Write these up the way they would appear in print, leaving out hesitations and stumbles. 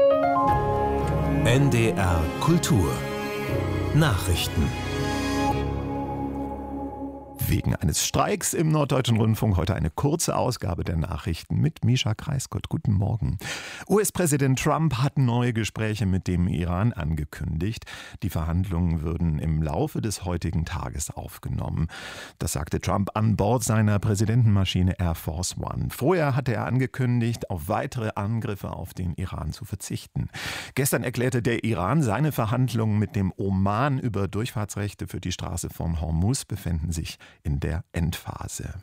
NDR Kultur Nachrichten. Wegen eines Streiks im Norddeutschen Rundfunk heute eine kurze Ausgabe der Nachrichten mit Mischa Kreisgott. Guten Morgen. US-Präsident Trump hat neue Gespräche mit dem Iran angekündigt. Die Verhandlungen würden im Laufe des heutigen Tages aufgenommen. Das sagte Trump an Bord seiner Präsidentenmaschine Air Force One. Vorher hatte er angekündigt, auf weitere Angriffe auf den Iran zu verzichten. Gestern erklärte der Iran, seine Verhandlungen mit dem Oman über Durchfahrtsrechte für die Straße vom Hormuz befänden sich in der Endphase.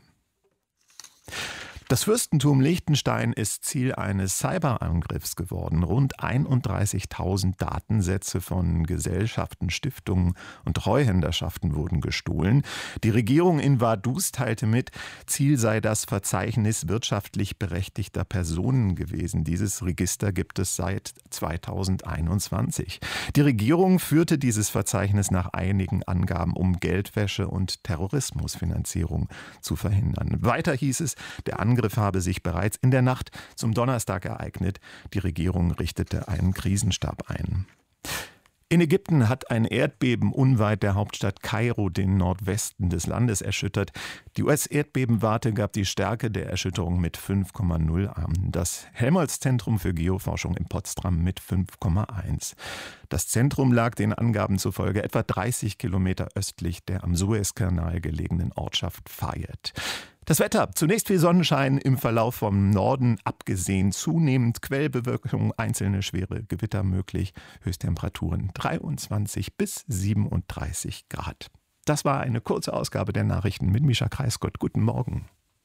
Das Fürstentum Liechtenstein ist Ziel eines Cyberangriffs geworden. Rund 31.000 Datensätze von Gesellschaften, Stiftungen und Treuhänderschaften wurden gestohlen. Die Regierung in Vaduz teilte mit, Ziel sei das Verzeichnis wirtschaftlich berechtigter Personen gewesen. Dieses Register gibt es seit 2021. Die Regierung führte dieses Verzeichnis nach einigen Angaben, um Geldwäsche und Terrorismusfinanzierung zu verhindern. Weiter hieß es, der Angriff habe sich bereits in der Nacht zum Donnerstag ereignet. Die Regierung richtete einen Krisenstab ein. In Ägypten hat ein Erdbeben unweit der Hauptstadt Kairo den Nordwesten des Landes erschüttert. Die US-Erdbebenwarte gab die Stärke der Erschütterung mit 5,0 an. Das Helmholtz-Zentrum für Geoforschung in Potsdam mit 5,1. Das Zentrum lag den Angaben zufolge etwa 30 Kilometer östlich der am Suezkanal gelegenen Ortschaft Fayed. Das Wetter, zunächst viel Sonnenschein, im Verlauf vom Norden abgesehen zunehmend Quellbewölkung, einzelne schwere Gewitter möglich, Höchsttemperaturen 23 bis 37 Grad. Das war eine kurze Ausgabe der Nachrichten mit Mischa Kreisgott. Guten Morgen.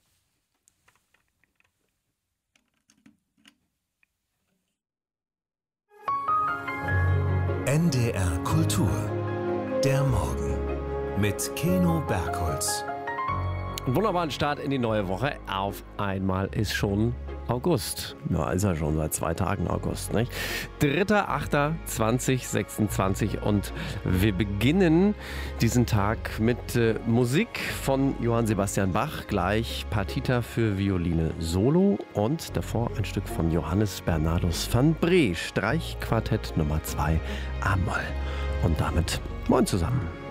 NDR Kultur, der Morgen mit Keno Bergholz. Einen wunderbaren Start in die neue Woche. Auf einmal ist schon August. Ja, ist ja schon seit 2 Tagen August, nicht? 3.8.2026 und wir beginnen diesen Tag mit Musik von Johann Sebastian Bach, gleich Partita für Violine Solo und davor ein Stück von Johannes Bernardus van Bree, Streichquartett Nummer 2 A-Moll. Und damit moin zusammen.